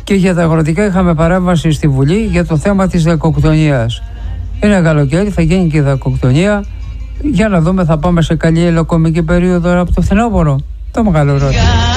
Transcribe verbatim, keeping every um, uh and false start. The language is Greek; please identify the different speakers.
Speaker 1: Και για τα αγροτικά είχαμε παρέμβαση στη Βουλή για το θέμα της δακοκτονίας. Είναι καλοκαίρι, θα γίνει και η δακοκτονία. Για να δούμε, θα πάμε σε καλή ελοκομική περίοδο από το φθινόπωρο. Το μεγάλο ερώτημα.